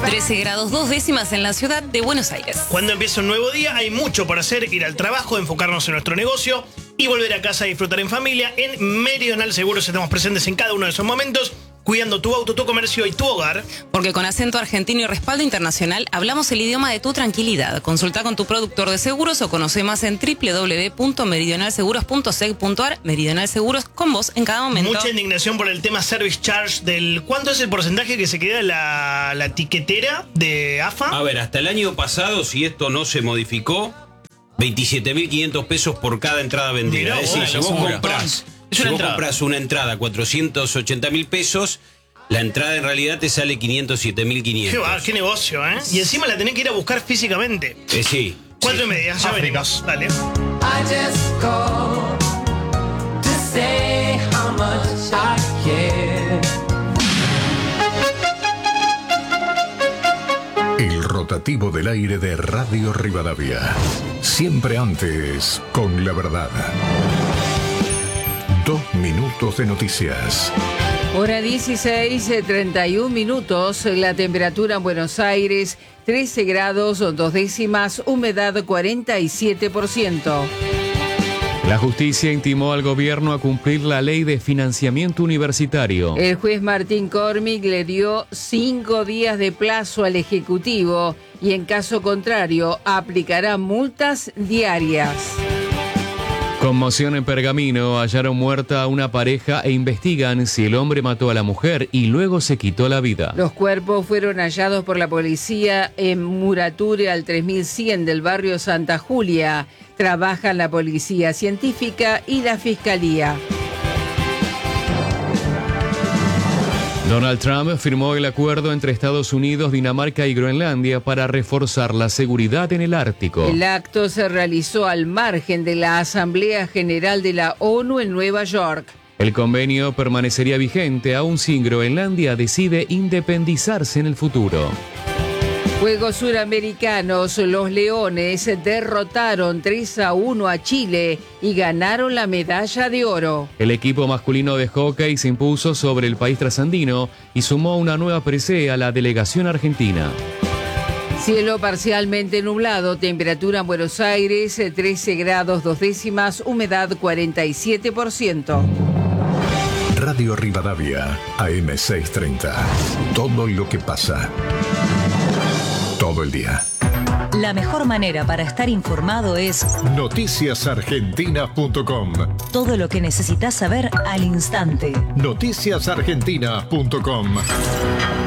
13 grados 2 décimas en la ciudad de Buenos Aires. Cuando empieza un nuevo día hay mucho por hacer, ir al trabajo, enfocarnos en nuestro negocio y volver a casa a disfrutar en familia. En Meridional Seguros estamos presentes en cada uno de esos momentos, cuidando tu auto, tu comercio y tu hogar. Porque con acento argentino y respaldo internacional hablamos el idioma de tu tranquilidad. Consulta con tu productor de seguros o conoce más en www.meridionalseguros.seg.ar. Meridional Seguros, con vos en cada momento. Mucha indignación por el tema service charge del... ¿Cuánto es el porcentaje que se queda la etiquetera de AFA? A ver, hasta el año pasado, si esto no se modificó, 27.500 pesos por cada entrada vendida. Mirá, es decir, si vos comprás... Es una entrada. Compras una entrada 480.000 pesos, la entrada en realidad te sale 507.500. Qué negocio, ¿eh? Y encima la tenés que ir a buscar físicamente. Sí. 4:30, ya venimos. Dale. El rotativo del aire de Radio Rivadavia. Siempre antes, con la verdad. 2 minutos de noticias. Hora 16:31 minutos. La temperatura en Buenos Aires, 13 grados 2 décimas, humedad 47%. La justicia intimó al gobierno a cumplir la ley de financiamiento universitario. El juez Martín Cormick le dio 5 días de plazo al Ejecutivo y en caso contrario aplicará multas diarias. Conmoción en Pergamino, hallaron muerta a una pareja e investigan si el hombre mató a la mujer y luego se quitó la vida. Los cuerpos fueron hallados por la policía en Murature al 3100 del barrio Santa Julia. Trabajan la policía científica y la fiscalía. Donald Trump firmó el acuerdo entre Estados Unidos, Dinamarca y Groenlandia para reforzar la seguridad en el Ártico. El acto se realizó al margen de la Asamblea General de la ONU en Nueva York. El convenio permanecería vigente aun si Groenlandia decide independizarse en el futuro. Juegos Suramericanos, los Leones derrotaron 3-1 a Chile y ganaron la medalla de oro. El equipo masculino de hockey se impuso sobre el país trasandino y sumó una nueva presea a la delegación argentina. Cielo parcialmente nublado, temperatura en Buenos Aires 13 grados 2 décimas, humedad 47%. Radio Rivadavia, AM630. Todo lo que pasa. Todo el día. La mejor manera para estar informado es noticiasargentina.com. todo lo que necesitas saber al instante. Noticiasargentina.com.